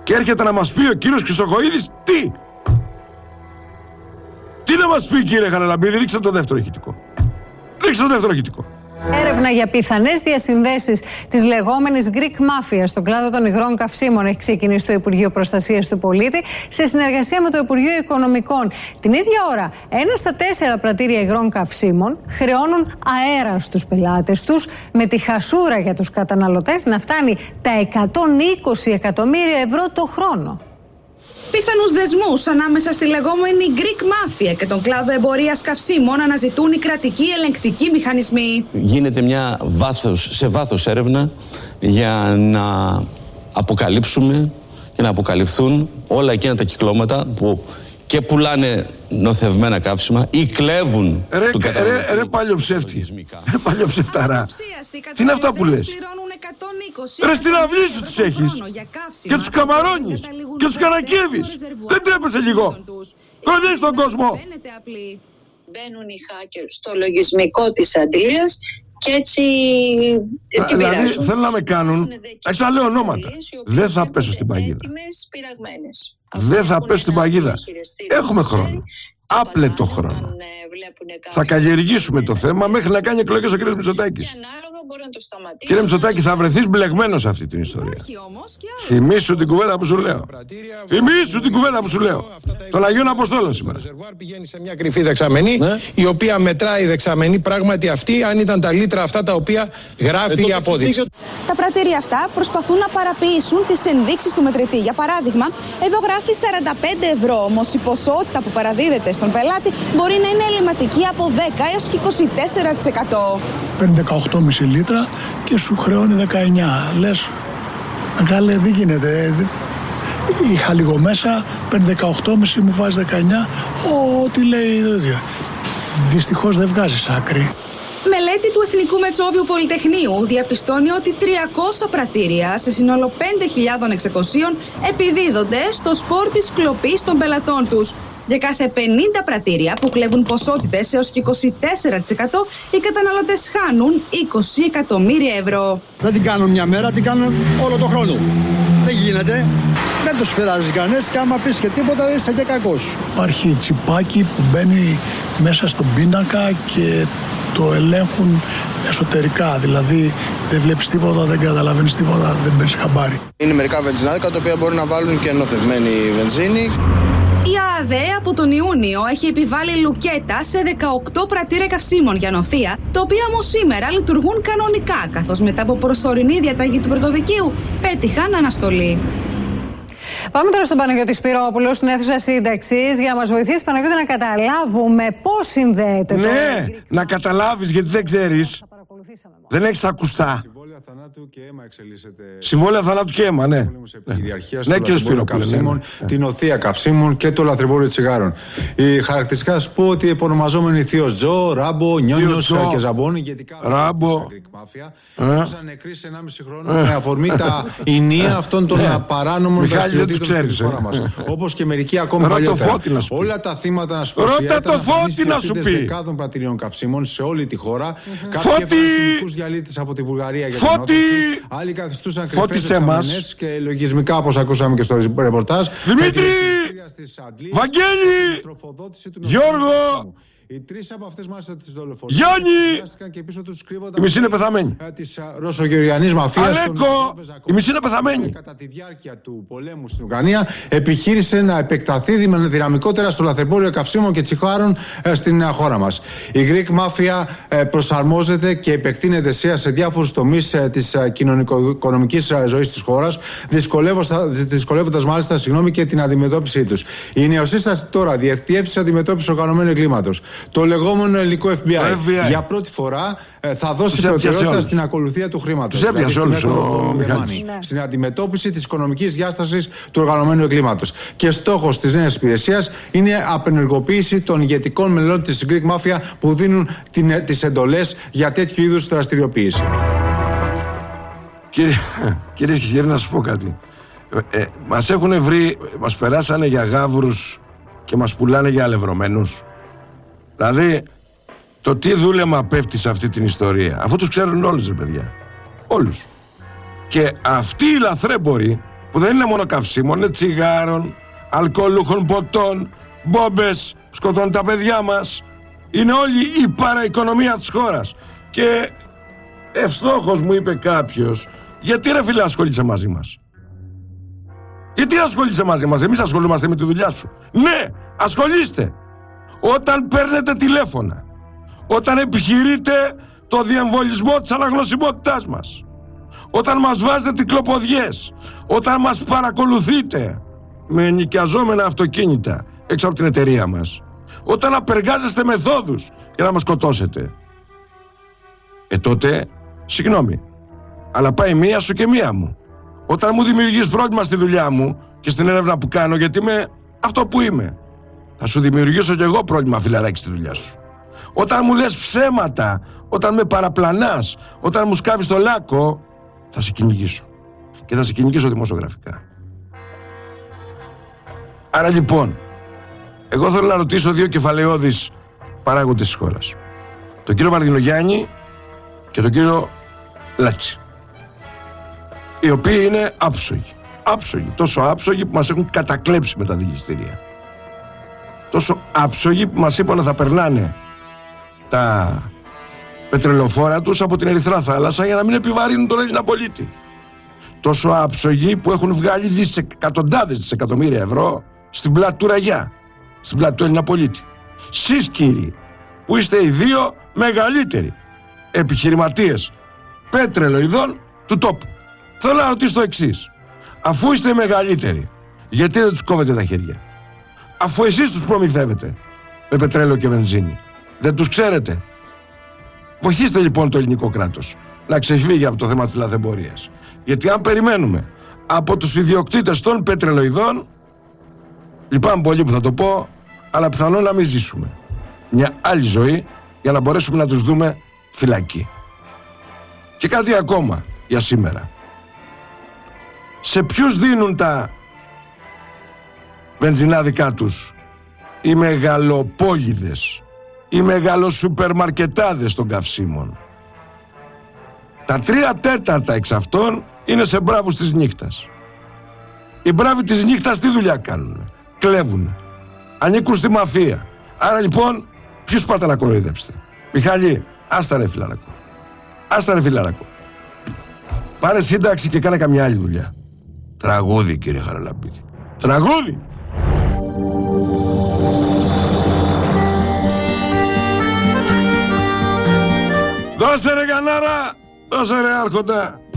Και έρχεται να μας πει ο κύριος Χρυσοχοΐδης τι. Τι να μας πει, κύριε Χαραλαμπίδη? Ρίξτε το δεύτερο ηχητικό. Ρίξτε το δεύτερο ηχητικό. Έρευνα για πιθανές διασυνδέσεις της λεγόμενης Greek Mafia στον κλάδο των υγρών καυσίμων έχει ξεκινήσει το Υπουργείο Προστασίας του Πολίτη σε συνεργασία με το Υπουργείο Οικονομικών. Την ίδια ώρα, 1 στα 4 πρατήρια υγρών καυσίμων χρεώνουν αέρα στους πελάτες τους, με τη χασούρα για τους καταναλωτές να φτάνει τα 120 εκατομμύρια ευρώ το χρόνο. Πιθανούς δεσμούς ανάμεσα στη λεγόμενη Greek Mafia και τον κλάδο εμπορίας καυσίμων αναζητούν οι κρατικοί ελεγκτικοί μηχανισμοί. Γίνεται μια σε βάθος έρευνα για να αποκαλύψουμε και να αποκαλυφθούν όλα εκείνα τα κυκλώματα που και πουλάνε νοθευμένα καύσιμα ή κλέβουν του καταναλωτή. Ρε παλιοψεύτη. Ρε παλιοψευταρά. Τι είναι αυτά που λες? Ρε στην αυλή σου τους έχεις και τους καμαρώνεις και τους κανακεύεις. Δεν τρέπεσαι λίγο? Κοροϊδεύεις τον κόσμο. Μπαίνουν οι hackers στο λογισμικό της αντλίας και έτσι την δηλαδή πειράζουν. θέλουν να με κάνουν, ας να λέω ονόματα. Δεν θα πέσω στην παγίδα. Δεν θα πέσω στην παγίδα. Έχουμε χρόνο. Άπλετο χρόνο. Θα καλλιεργήσουμε το θέμα μέχρι να κάνει εκλογές ο κ. Μητσοτάκης. Κύριε Μητσοτάκη, θα βρεθείς μπλεγμένος σε αυτή την ιστορία. Θυμήσου την κουβέντα που σου λέω. Θυμήσου την κουβέντα που σου λέω. Των Αγίων Αποστόλων σήμερα. Πηγαίνει σε μια κρυφή δεξαμενή, η οποία μετράει δεξαμενή πράγματι αυτή, αν ήταν τα λίτρα αυτά τα οποία γράφει η απόδειξη. Τα πρατήρια αυτά προσπαθούν να παραποιήσουν τις ενδείξεις του μετρητή. Για παράδειγμα, εδώ γράφει 45 ευρώ, όμως η ποσότητα που παραδίδεται στον πελάτη μπορεί να είναι ελλειμματική από 10 έως και 24%. Παίρνει 18,5 λίτρα και σου χρεώνει 19. Λες, μεγάλε, δεν γίνεται. Είχα λίγο μέσα, παίρνει 18,5, μου βάζει 19. Ό,τι λέει. Δυστυχώς δεν βγάζεις άκρη. Μελέτη του Εθνικού Μετσόβιου Πολυτεχνείου διαπιστώνει ότι 300 πρατήρια σε σύνολο 5.600 επιδίδονται στο σπορ της κλοπής των πελατών τους. Για κάθε 50 πρατήρια που κλέβουν ποσότητες έως και 24%, οι καταναλωτές χάνουν 20 εκατομμύρια ευρώ. Δεν την κάνουν μια μέρα, την κάνουν όλο τον χρόνο. Δεν γίνεται. Δεν τους πειράζει κανένας και άμα πεις και τίποτα είσαι και κακός. Υπάρχει τσιπάκι που μπαίνει μέσα στον πίνακα και το ελέγχουν εσωτερικά. Δηλαδή δεν βλέπεις τίποτα, δεν καταλαβαίνεις τίποτα, δεν παίρνεις χαμπάρι. Είναι μερικά βενζινάδικα τα οποία μπορεί να βάλουν και νοθευμένη βενζίνη. Η ΑΔΕ από τον Ιούνιο έχει επιβάλει λουκέτα σε 18 πρατήρια καυσίμων για νοθεία, τα οποία όμως σήμερα λειτουργούν κανονικά, καθώς μετά από προσωρινή διαταγή του πρωτοδικείου πέτυχαν αναστολή. Πάμε τώρα στον Παναγιώτη Σπυρόπουλο, στην αίθουσα σύνταξης, για να μας βοηθήσει, Παναγιώτη, να καταλάβουμε πώς συνδέεται το. Ναι, να καταλάβεις, γιατί δεν ξέρεις. Δεν έχεις ακουστά. Συμβόλαια θανάτου και αίμα εξελίσσεται. Συμβόλαια θανάτου και αίμα, ναι. Ναι, κύριε Σπυρόπουλο. Την οθεία καυσίμων και το λαθρεμπόριο τσιγάρων. Οι χαρακτηριστικά θα σου πω ότι επωνομαζόμενοι Θείος Τζο, Ράμπο, Νιόνιος και Ζαμπόν, ηγετικά Ράμπο, είχαν νεκροί σε 1,5 χρόνο με αφορμή τα ηνία αυτών των παράνομων δραστηριοτήτων στη χώρα μας. Όπως και μερικοί ακόμη παλιότερα. Όλα τα θύματα, να σου πω, ρώτα το Φώτη να σου πει. Δεκάδων πρατηρίων καυσίμων σε όλη τη χώρα. Κάποιοι έφεραν χημικούς διαλύτες από τη Βουλγαρία για την όθηση. Άλλοι καθιστούσαν κρυφές εξαμενές και λογισμικά, όπως ακούσαμε και στο ρεπορτάζ. Δημήτρη! Βαγγέλη! Γιώργο! Οι τρεις από αυτές μάλιστα τις δολοφονίες Γιάννη! και πίσω τους κρύβονταν Η μισή είναι πεθαμένη. της ρωσογεωργιανής μαφίας. Αλέκο! Η μισή είναι πεθαμένη. Κατά τη διάρκεια του πολέμου στην Ουκρανία επιχείρησε να επεκταθεί δυναμικότερα στο λαθρεμπόριο καυσίμων και τσιγάρων στην χώρα μας. Η Greek Mafia προσαρμόζεται και επεκτείνεται σε διάφορους τομείς της κοινωνικο-οικονομικής ζωής της χώρας, δυσκολεύοντας μάλιστα και την αντιμετώπιση τους. Η νεοσύσταση τώρα Διεύθυνση Αντιμετώπισης Οργανωμένου Εγκλήματος, το λεγόμενο ελληνικό FBI, για πρώτη φορά θα δώσει προτεραιότητα στην ακολουθία του χρήματος. Δηλαδή στην αντιμετώπιση της οικονομικής διάστασης του οργανωμένου εγκλήματος. Και στόχος της νέας υπηρεσίας είναι απενεργοποίηση των ηγετικών μελών της Greek Mafia που δίνουν τις εντολές για τέτοιου είδους δραστηριοποίηση. Κυρίες και κύριοι, να σας πω κάτι. Μας έχουν βρει, μας περάσανε για γάβρους και μας πουλάνε για αλευρωμένους. Δηλαδή, το τι δούλεμα πέφτει σε αυτή την ιστορία, αφού τους ξέρουν όλους, ρε παιδιά. Όλους. Και αυτοί οι λαθρέμποροι που που δεν είναι μόνο καυσίμων, είναι τσιγάρων, αλκοολούχων ποτών, μπόμπες, σκοτώνουν τα παιδιά μας. Είναι όλη η παραοικονομία της χώρας. Και ευστόχως μου είπε κάποιος, γιατί ρε φίλε ασχολείσαι μαζί μας? Γιατί ασχολείσαι μαζί μας? Εμείς ασχολούμαστε με τη δουλειά σου. Ναι, ασχολείστε. Όταν παίρνετε τηλέφωνα, όταν επιχειρείτε το διεμβολισμό της αναγνωσιμότητάς μας, όταν μας βάζετε τυκλοποδιές, όταν μας παρακολουθείτε με ενοικιαζόμενα αυτοκίνητα έξω από την εταιρεία μας, όταν απεργάζεστε μεθόδους για να μας σκοτώσετε, τότε, συγγνώμη, αλλά πάει μία σου και μία μου. Όταν μου δημιουργείς πρόβλημα στη δουλειά μου και στην έρευνα που κάνω, γιατί είμαι αυτό που είμαι, θα σου δημιουργήσω κι εγώ πρόβλημα, φιλαράκι, στη δουλειά σου. Όταν μου λες ψέματα, όταν με παραπλανάς, όταν μου σκάβεις το λάκκο, θα σε κυνηγήσω. Και θα σε κυνηγήσω δημοσιογραφικά. Άρα λοιπόν, εγώ θέλω να ρωτήσω δύο κεφαλαιώδεις παράγοντες της χώρας. Τον κύριο Βαρδινογιάννη και τον κύριο Λάτση. Οι οποίοι είναι άψογοι. Άψογοι. Τόσο άψογοι που μας έχουν κατακλέψει με τα δικαστήρια. Τόσο άψογοι που μας είπαν να θα περνάνε τα πετρελοφόρα τους από την Ερυθρά Θάλασσα για να μην επιβαρύνουν τον Έλληνα πολίτη. Τόσο άψογοι που έχουν βγάλει εκατοντάδες δισεκατομμύρια ευρώ στην πλάτη του Ραγιά, στην πλάτη του Έλληνα πολίτη. Σεις, κύριοι, που είστε οι δύο μεγαλύτεροι επιχειρηματίες πετρελοειδών του τόπου, θέλω να ρωτήσω το εξής. Αφού είστε οι μεγαλύτεροι, γιατί δεν τους κόβετε τα χέρια? Αφού εσείς τους προμηθεύετε με πετρέλαιο και βενζίνη, δεν τους ξέρετε? Βοηθήστε λοιπόν το ελληνικό κράτος να ξεφύγει από το θέμα της λαθρεμπορίας. Γιατί αν περιμένουμε από τους ιδιοκτήτες των πετρελοειδών, λυπάμαι πολύ που θα το πω, αλλά πιθανόν να μην ζήσουμε μια άλλη ζωή για να μπορέσουμε να τους δούμε φυλακή. Και κάτι ακόμα για σήμερα. Σε ποιους δίνουν τα βενζινάδικα τους οι μεγαλοπόλιδες, οι μεγαλοσουπερμαρκετάδες των καυσίμων? Τα 3/4 εξ αυτών είναι σε μπράβους της νύχτας. Οι μπράβοι της νύχτας τι δουλειά κάνουν? Κλέβουν. Ανήκουν στη μαφία. Άρα λοιπόν, ποιους πάτε να κοροϊδέψετε? Μιχάλη, άστα ρε φιλαράκο. Άστα ρε φιλαράκο. Πάρε σύνταξη και κάνε καμιά άλλη δουλειά. Τραγούδι, κύριε Χαραλαμπίδη. Τραγούδι! Δώσε ρε Κανάρα! Δώσε ρε Άρχοντα!